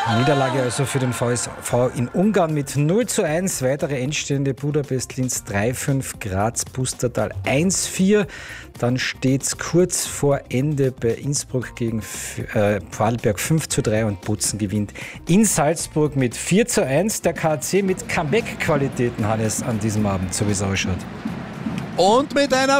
Niederlage also für den VSV in Ungarn mit 0:1. Weitere Endstände: Budapest-Linz 3:5, Graz-Pustertal 1:4. Dann steht es kurz vor Ende bei Innsbruck gegen Vorarlberg 5:3 und Bozen gewinnt in Salzburg mit 4:1. Der KAC mit Comeback-Qualitäten, Hannes, an diesem Abend, so wie es ausschaut. Und mit einer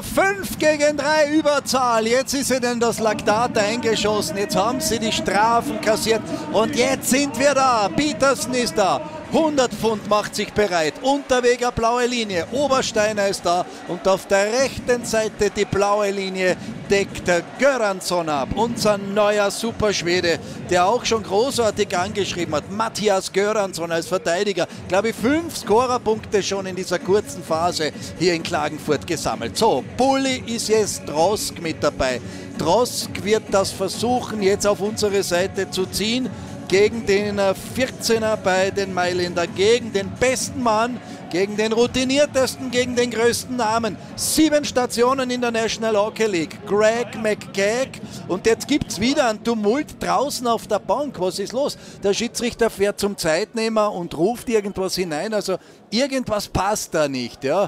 5:3 Überzahl. Jetzt ist ihnen das Laktat eingeschossen. Jetzt haben sie die Strafen kassiert. Und jetzt sind wir da. Petersen ist da. 100 Pfund macht sich bereit. Unterweger blaue Linie. Obersteiner ist da. Und auf der rechten Seite die blaue Linie deckt der Göransson ab. Unser neuer Superschwede, der auch schon großartig angeschrieben hat. Matthias Göransson als Verteidiger. Glaube ich 5 Scorerpunkte schon in dieser kurzen Phase hier in Klagenfurt gesammelt. So, Bulli ist jetzt Drosk mit dabei. Drosk wird das versuchen, jetzt auf unsere Seite zu ziehen. Gegen den 14er bei den Mailänder, gegen den besten Mann, gegen den routiniertesten, gegen den größten Namen. 7 Stationen in der National Hockey League. Greg McCagg. Und jetzt gibt es wieder ein Tumult draußen auf der Bank. Was ist los? Der Schiedsrichter fährt zum Zeitnehmer und ruft irgendwas hinein. Also irgendwas passt da nicht. Ja.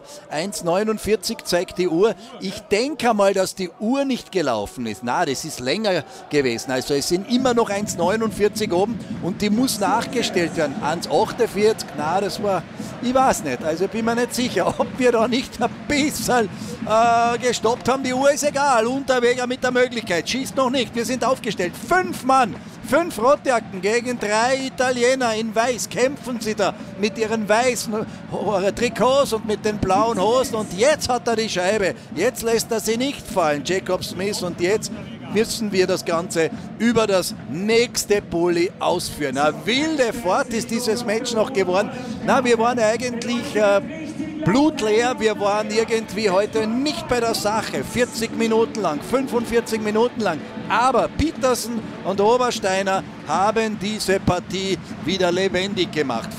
1:49 zeigt die Uhr. Ich denke mal, dass die Uhr nicht gelaufen ist. Na, das ist länger gewesen. Also es sind immer noch 1:49 oben und die muss nachgestellt werden. 1:48, na, das war, ich weiß nicht. Also ich bin mir nicht sicher, ob wir da nicht ein bisschen gestoppt haben. Die Uhr ist egal. Unterweger mit der Möglichkeit. Schießt noch nicht. Wir sind aufgestellt. 5 Mann. 5 Rotjacken gegen 3 Italiener in Weiß. Kämpfen sie da mit ihren weißen Trikots und mit den blauen Hosen. Und jetzt hat er die Scheibe. Jetzt lässt er sie nicht fallen, Jacob Smith. Und jetzt müssen wir das Ganze über das nächste Bulli ausführen. Eine wilde Fahrt ist dieses Match noch geworden. Na, wir waren eigentlich blutleer. Wir waren irgendwie heute nicht bei der Sache. 40 Minuten lang, 45 Minuten lang. Aber Petersen und Obersteiner haben diese Partie wieder lebendig gemacht.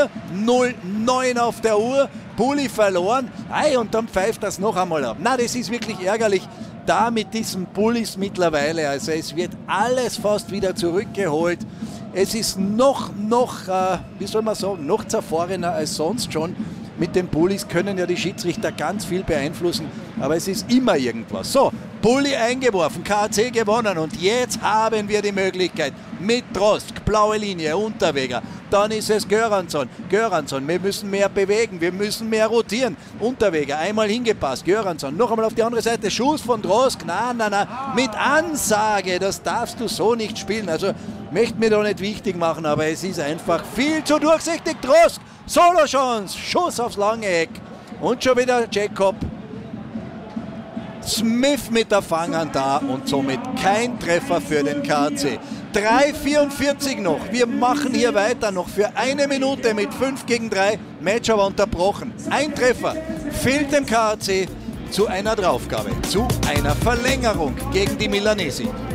4:09 auf der Uhr. Bulli verloren. Und dann pfeift das noch einmal ab. Na, das ist wirklich ärgerlich. Da mit diesen Bullis mittlerweile. Also es wird alles fast wieder zurückgeholt. Es ist noch zerfahrener als sonst schon. Mit den Bullis können ja die Schiedsrichter ganz viel beeinflussen, aber es ist immer irgendwas. So, Bulli eingeworfen, KAC gewonnen und jetzt haben wir die Möglichkeit mit Drosk, blaue Linie, Unterweger. Dann ist es Göransson, wir müssen mehr bewegen, wir müssen mehr rotieren. Unterweger, einmal hingepasst, Göransson, noch einmal auf die andere Seite, Schuss von Drosk, na, mit Ansage, das darfst du so nicht spielen. Also, möchte mir doch nicht wichtig machen, aber es ist einfach viel zu durchsichtig. Drosk, Solo-Chance, Schuss aufs lange Eck. Und schon wieder Jacob Smith mit der Fanghand da und somit kein Treffer für den KAC. 3:44 noch. Wir machen hier weiter noch für 1 Minute mit 5:3. Match aber unterbrochen. Ein Treffer fehlt dem KAC zu einer Draufgabe, zu einer Verlängerung gegen die Milanesi.